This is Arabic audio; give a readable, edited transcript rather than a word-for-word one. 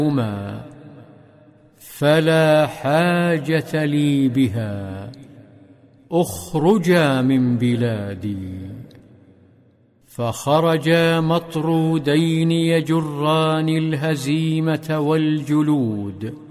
لهما فلا حاجة لي بها، اخرجا من بلادي. فخرجا مطرودين يجران الهزيمة والجلود